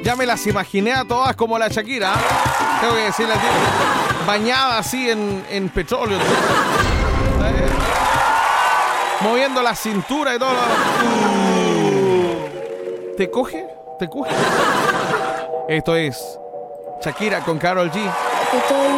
Ya me las imaginé a todas como la Shakira. Tengo que decirle, bañada así en petróleo. Moviendo la cintura y todo. ¿Te coge? ¿Te coge? Esto es Shakira con Karol G.